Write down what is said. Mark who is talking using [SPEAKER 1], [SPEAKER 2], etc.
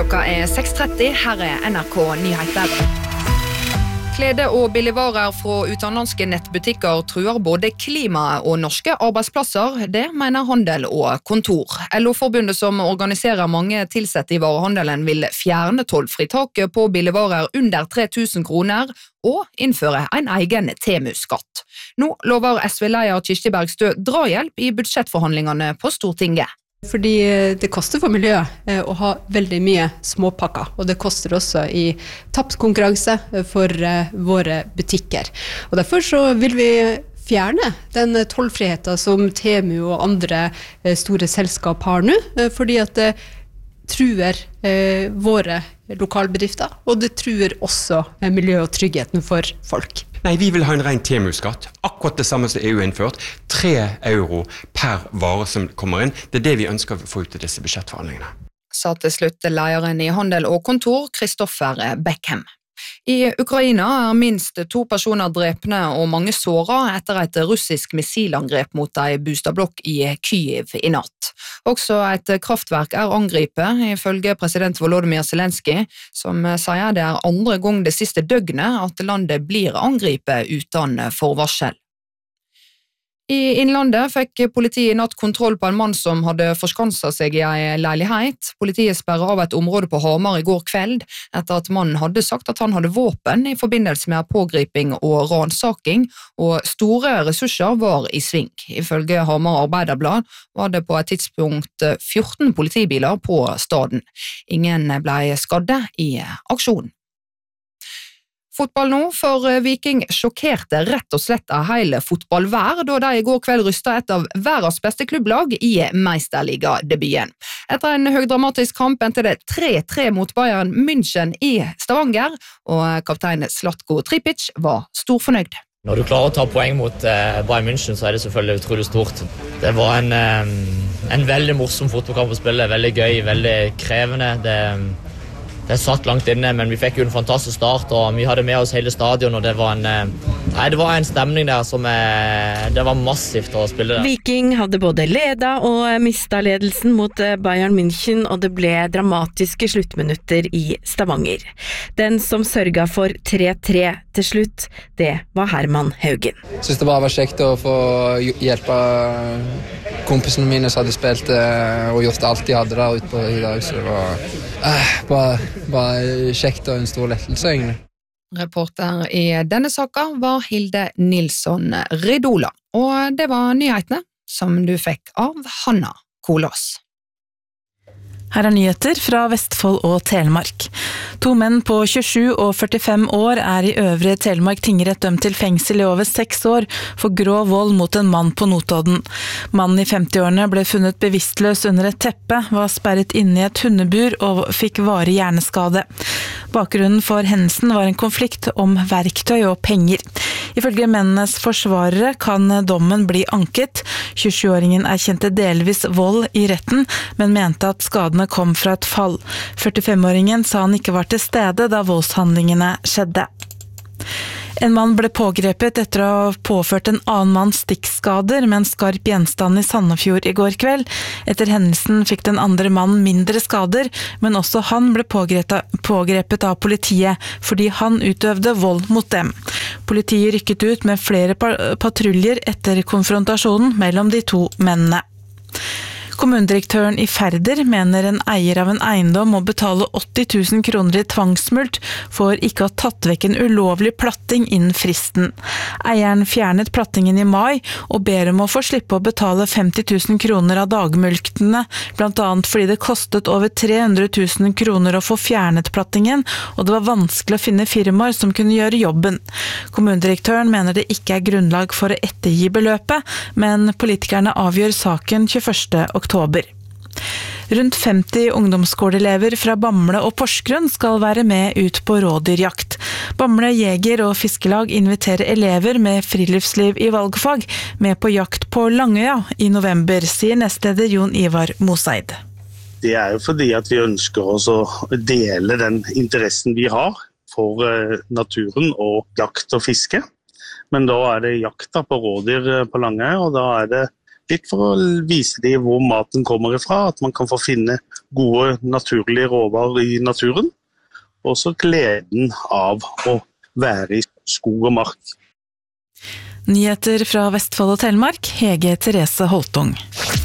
[SPEAKER 1] Klokka 6:30, her NRK Nyheter. Klede- og billigvarer fra utenlandske nettbutikker truer både klimaet og norske arbeidsplasser, det mener Handel og Kontor. LO-forbundet som organiserer mange tilsette i varehandelen vil fjerne tollfritaket på billigvarer under 3.000 kroner og innføre en egen Temu-skatt. Nå lover SV-leder Kirsti Bergstø drahjelp i budsjettforhandlingene på Stortinget.
[SPEAKER 2] Fordi det koster for miljøet å ha veldig mye småpakker, og det koster også i tapt konkurranse for våre butikker. Og derfor så vil vi fjerne den tollfriheten som Temu og andre store selskap har nå, fordi at det truer våre lokalbedrifter, og det truer også miljø og tryggheten for folk.
[SPEAKER 3] Nei, vi vil ha en ren Temu-skatt, akkurat det samme som EU har innført, 3 euro per vare som kommer inn. Det er det vi ønsker å få ut i disse budsjettforhandlingene.
[SPEAKER 1] Sa til slutt lederen i Handel og Kontor, Kristoffer Beckham. I Ukraina er minst 2 personer drepne og mange såret etter et russisk missilangrep mot en boligblokk i Kyiv i natt. Også et kraftverk er angrepet, ifølge president Volodymyr Zelenskyj, som sier det er andre gang det siste døgnet at landet blir angrepet uten forvarsel. I Innlandet fikk politiet i natt kontroll på en mann som hadde forskanset seg i en leilighet. Politiet sperret av et område på Hamar i går kveld, etter at mannen hadde sagt at han hadde våpen i forbindelse med pågriping og ransaking, og store ressurser var i sving. Ifølge Hamar Arbeiderblad var det på et tidspunkt 14 politibiler på staden. Ingen ble skadde i aksjonen. Fotball nå, for Viking sjokkerte rett og slett av hele fotballvær da de i går kveld rystet et av verdens beste klubblag i Meisterliga-debuten. Etter en høydramatisk kamp endte det 3-3 mot Bayern München i Stavanger, og kaptein Zlatko Tripic var storfornøyd.
[SPEAKER 4] Når du klarer å ta poeng mot Bayern München, så er det selvfølgelig utrolig stort. Det var en veldig morsom fotballkamp å spille, veldig gøy, veldig krevende. Det satt langt inne, men vi fikk jo en fantastisk start, og vi hadde med oss hele stadion, og det var en stemning der som det var massivt å spille der.
[SPEAKER 5] Viking hadde både leda og mistet ledelsen mot Bayern München, og det ble dramatiske sluttminutter i Stavanger. Den som sørget for 3-3 til slutt, det var Herman Haugen.
[SPEAKER 6] Jeg synes det bare var kjekt å få hjelpe kompisene mine som hadde spilt og gjort alt de hadde der ute på i dag, så det var bare kjekt og en stor lettelse egentlig.
[SPEAKER 1] Reporter i denne saken var Hilde Nilsson Ridola, og det var nyhetene som du fikk av Hanna Kolås.
[SPEAKER 7] Her er nyheter fra Vestfold og Telemark. 2 menn på 27 og 45 år er i Øvre Telemark tingrett dømt til fengsel i over 6 år for grov vold mot en mann på Notodden. Mannen i 50-årene ble funnet bevisstløs under et teppe, var sperret inne i et hundebur og fikk varig hjerneskade. Bakgrunnen for hendelsen var en konflikt om verktøy og penger. Ifølge mennenes forsvarere kan dommen bli anket. 27-åringen erkjente delvis vold i retten, men mente at skadene kom fra et fall. 45-åringen sa han ikke var til stede da voldshandlingene skjedde. En mann ble pågrepet etter å ha påført en annen mann stikkskader med en skarp gjenstand i Sandefjord i går kveld. Etter hendelsen fikk den andre mannen mindre skader, men også han ble pågrepet av politiet fordi han utøvde vold mot dem. Politiet rykket ut med flere patruljer etter konfrontasjonen mellom de 2 mennene. Kommunedirektøren i Færder mener en eier av en eiendom må betale 80 000 kroner i tvangsmulkt for ikke å ha tatt vekk en ulovlig platting innen fristen. Eieren fjernet plattingen i mai og ber om å få slippe å betale 50 000 kroner av dagmulktene, blant annet fordi det kostet over 300 000 kroner å få fjernet plattingen, og det var vanskelig å finne firmaer som kunne gjøre jobben. Kommunedirektøren mener det ikke er grunnlag for å ettergi beløpet, men politikerne avgjør saken 21. oktober. Rundt 50 ungdomsskoleelever fra Bamble og Porsgrunn skal være med ut på rådyrjakt. Bamble Jeger- og Fiskelag inviterer elever med friluftsliv i valgfag med på jakt på Langøya i november, sier nestleder Jon Ivar Moseid.
[SPEAKER 8] Det er jo fordi at vi ønsker oss å dele den interessen vi har for naturen og jakt og fiske. Men da er det jakta på rådyr på Langøya, og da er det litt for å vise dem hvor maten kommer ifra, at man kan få finne gode, naturlige råvarer i naturen, og så gleden av å være i skog og mark.
[SPEAKER 7] Nyheter fra Vestfold og Telemark, Hege Therese Holtung.